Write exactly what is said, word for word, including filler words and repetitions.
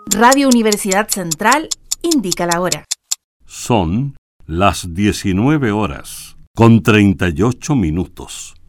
Radio Universidad Central indica la hora. Son las diecinueve horas con treinta y ocho minutos.